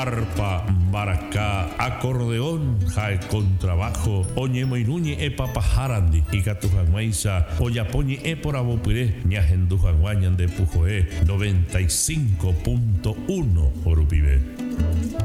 arpa, maracá, acordeón, jae contrabajo, oñemoiruñe e papajarandi, y catujanguaisa, oyapoñi e por abopire, ñajendujanguañan de Pujoé, 95.1 Orupibe.